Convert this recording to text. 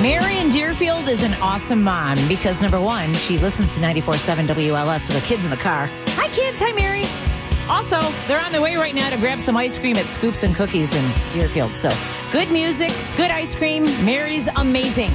Mary in Deerfield is an awesome mom because, number one, she listens to 94.7 WLS with her kids in the car. Hi, kids. Hi, Mary. Also, they're on their way right now to grab some ice cream at Scoops and Cookies in Deerfield. So, good music, good ice cream. Mary's amazing.